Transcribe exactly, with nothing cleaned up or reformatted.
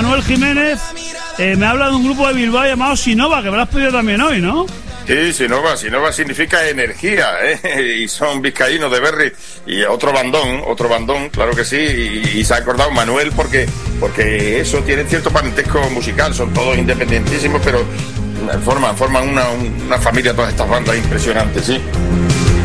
Manuel Jiménez eh, me habla de un grupo de Bilbao llamado Sinova, que me lo has pedido también hoy, ¿no? Sí, Sinova, Sinova significa energía, ¿eh? Y son vizcaínos de Berry. Y otro bandón, otro bandón, claro que sí. Y, y se ha acordado Manuel porque, porque eso tiene cierto parentesco musical, son todos independentísimos, pero forman, forman una, una familia, todas estas bandas impresionantes, sí.